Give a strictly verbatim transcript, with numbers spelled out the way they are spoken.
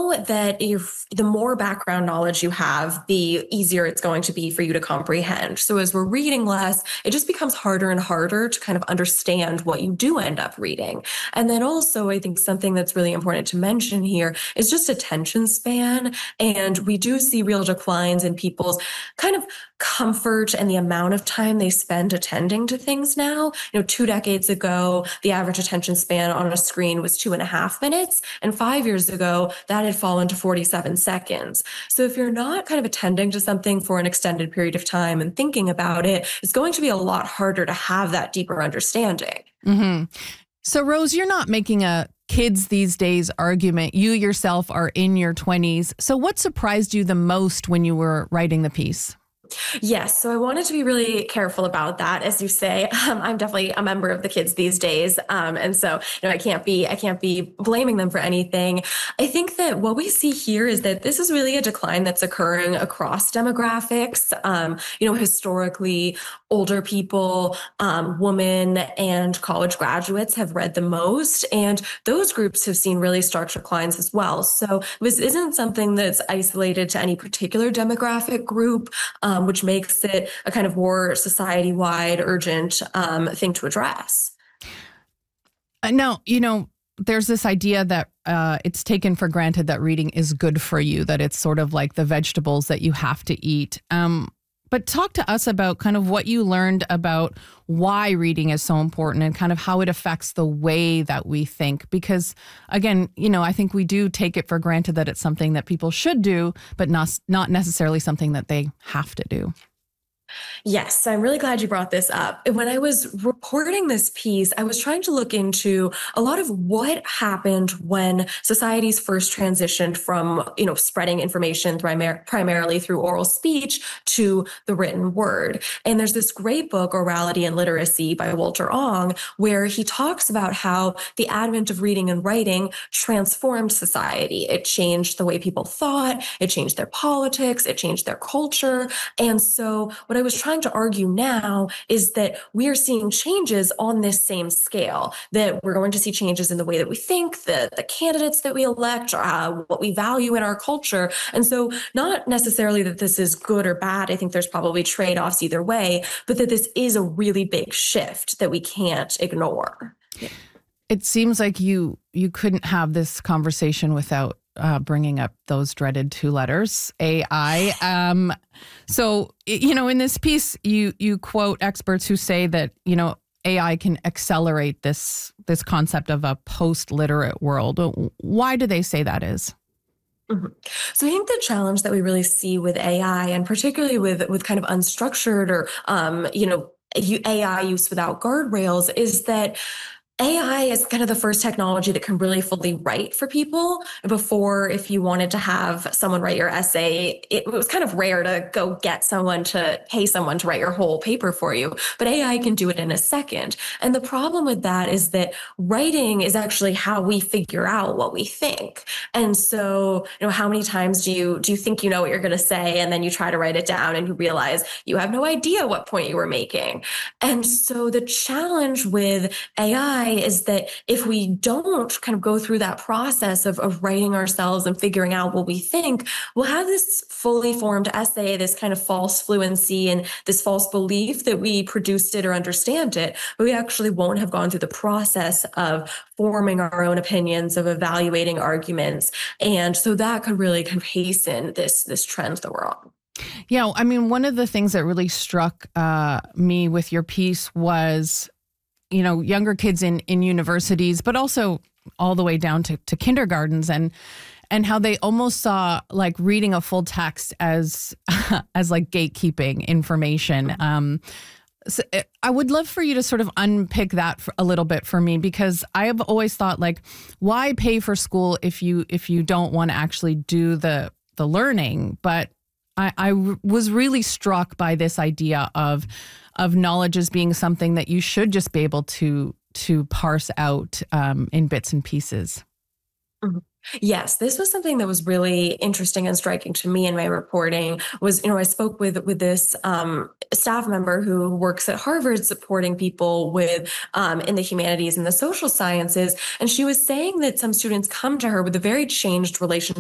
know that if the more background knowledge you have, the easier it's going to be for you to comprehend. So as we're reading less, it just becomes harder and harder to kind of understand what you do end up reading. And then also, I think something that's really important to mention here is just attention span. And we do see real declines in people's kind of comfort and the amount of time they spend attending to things now. You know, two decades ago, the average attention span on a screen was two and a half minutes. And five years ago, that had fallen to forty-seven seconds. So if you're not kind of attending to something for an extended period of time and thinking about it, it's going to be a lot harder to have that deeper understanding. Mm-hmm. So Rose, you're not making a kids these days argument. You yourself are in your twenties. So what surprised you the most when you were writing the piece? Yes. So I wanted to be really careful about that. As you say, um, I'm definitely a member of the kids these days. Um, and so, you know, I can't be, I can't be blaming them for anything. I think that what we see here is that this is really a decline that's occurring across demographics. Um, you know, historically, older people, um, women and college graduates have read the most, and those groups have seen really stark declines as well. So this isn't something that's isolated to any particular demographic group. Um, which makes it a kind of more society-wide urgent um, thing to address. Now, you know, there's this idea that uh, it's taken for granted that reading is good for you, that it's sort of like the vegetables that you have to eat. Um, but talk to us about kind of what you learned about why reading is so important and kind of how it affects the way that we think. Because, again, you know, I think we do take it for granted that it's something that people should do, but not, not necessarily something that they have to do. Yes, I'm really glad you brought this up. When I was reporting this piece, I was trying to look into a lot of what happened when societies first transitioned from, you know, spreading information primar- primarily through oral speech to the written word. And there's this great book, Orality and Literacy by Walter Ong, where he talks about how the advent of reading and writing transformed society. It changed the way people thought, it changed their politics, it changed their culture. And so what I was trying to argue now is that we are seeing changes on this same scale, that we're going to see changes in the way that we think, the, the candidates that we elect, uh, what we value in our culture. And so not necessarily that this is good or bad. I think there's probably trade-offs either way, but that this is a really big shift that we can't ignore. It seems like you you couldn't have this conversation without uh, bringing up those dreaded two letters, A I. Um, so, you know, in this piece, you you quote experts who say that, you know, A I can accelerate this this concept of a post-literate world. Why do they say that is? Mm-hmm. So I think the challenge that we really see with A I, and particularly with with kind of unstructured or um, you know, A I use without guardrails, is that A I is kind of the first technology that can really fully write for people. Before, if you wanted to have someone write your essay, it was kind of rare to go get someone to pay someone to write your whole paper for you. But A I can do it in a second. And the problem with that is that writing is actually how we figure out what we think. And so, you know, how many times do you do you think you know what you're going to say, and then you try to write it down and you realize you have no idea what point you were making? And so the challenge with A I is that if we don't kind of go through that process of, of writing ourselves and figuring out what we think, we'll have this fully formed essay, this kind of false fluency and this false belief that we produced it or understand it, but we actually won't have gone through the process of forming our own opinions, of evaluating arguments. And so that could really kind of hasten this, this trend that we're on. Yeah, I mean, one of the things that really struck uh, me with your piece was, you know, younger kids in, in universities, but also all the way down to, to kindergartens, and and how they almost saw like reading a full text as as like gatekeeping information. Um, so I would love for you to sort of unpick that for a little bit for me, because I have always thought, like, why pay for school if you if you don't want to actually do the the learning? But I, I was really struck by this idea of of knowledge as being something that you should just be able to to parse out um, in bits and pieces. Mm-hmm. Yes, this was something that was really interesting and striking to me in my reporting. Was, you know, I spoke with with this um, staff member who works at Harvard supporting people with um, in the humanities and the social sciences, and she was saying that some students come to her with a very changed relationship